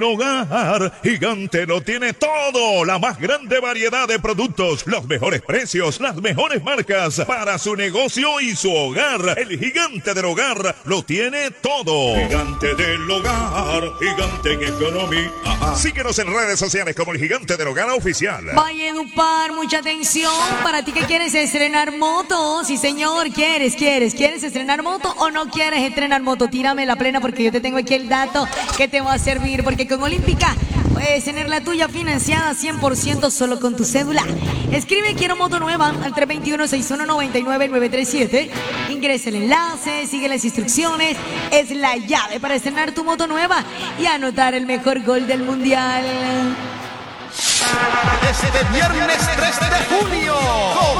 Hogar Gigante lo tiene todo, la más grande variedad de productos, los mejores precios, las mejores marcas para su negocio y su hogar. El Gigante del Hogar lo tiene todo. Gigante del Hogar, gigante en economía. Síguenos en redes sociales como el Gigante del Hogar Oficial. Valledupar, mucha atención para ti que quieres estrenar moto. Sí, señor, ¿quieres estrenar moto o no quieres estrenar moto? Tírame la plena porque yo te tengo aquí el dato que te va a servir, porque con Olímpica puedes tener la tuya financiada 100% solo con tu cédula. Escribe quiero moto nueva al 321-6199-937. Ingresa el enlace, sigue las instrucciones. Es la llave para estrenar tu moto nueva y anotar el mejor gol del mundial. Este viernes 3 de junio.